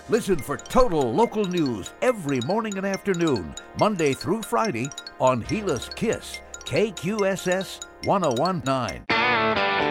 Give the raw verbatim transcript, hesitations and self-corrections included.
Listen for total local news every morning and afternoon, Monday through Friday on Gila's Kiss, K Q S S one oh one point nine.